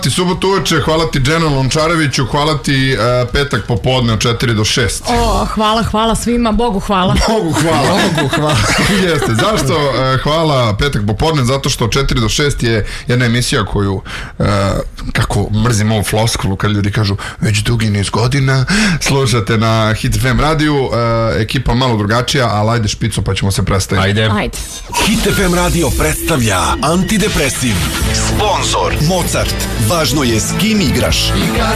ti subotu uveče, hvala ti Džena Lončareviću, hvala ti petak popodne od 4 do 6. Hvala svima, Bogu hvala. Bogu hvala. Jeste, zašto hvala petak popodne? Zato što od 4 do 6 je jedna emisija koju, kako mrzim ovu floskulu kad ljudi kažu već dugi niz godina slušate na Hit FM radiju, ekipa malo drugačija, ali ajde špico pa ćemo se predstaviti. Ajde. Hit FM radio predstavlja Antidepresiv. Sponzor Mozart. Važno je s kim igraš.